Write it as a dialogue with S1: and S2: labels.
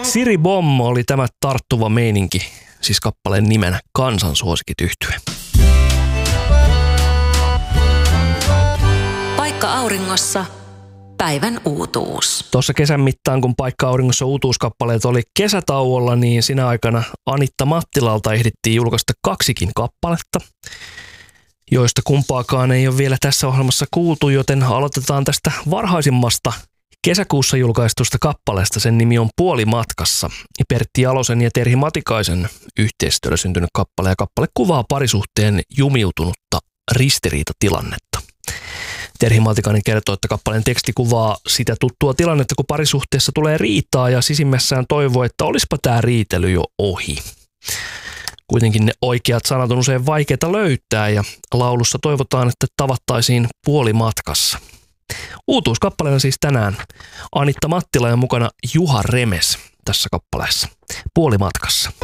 S1: Siri Bommo oli tämä tarttuva meininki, siis kappaleen nimenä Kansansuosikit -yhtye.
S2: Paikka auringossa, päivän uutuus.
S1: Tuossa kesän mittaan, kun Paikka auringossa uutuuskappaleet oli kesätauolla, niin sinä aikana Anitta Mattilalta ehdittiin julkaista 2 kappaletta, joista kumpaakaan ei ole vielä tässä ohjelmassa kuultu, joten aloitetaan tästä varhaisimmasta kesäkuussa julkaistusta kappaleesta. Sen nimi on Puolimatkassa. Pertti Jalosen ja Terhi Matikaisen yhteistyöllä syntynyt kappale, ja kappale kuvaa parisuhteen jumiutunutta ristiriitatilannetta. Terhi Matikainen kertoo, että kappaleen teksti kuvaa sitä tuttua tilannetta, kun parisuhteessa tulee riitaa ja sisimmässään toivoo, että olispa tämä riitely jo ohi. Kuitenkin ne oikeat sanat on usein vaikeita löytää ja laulussa toivotaan, että tavattaisiin puolimatkassa. Uutuuskappaleena siis tänään Anitta Mattila ja mukana Juha Remes tässä kappaleessa Puolimatkassa.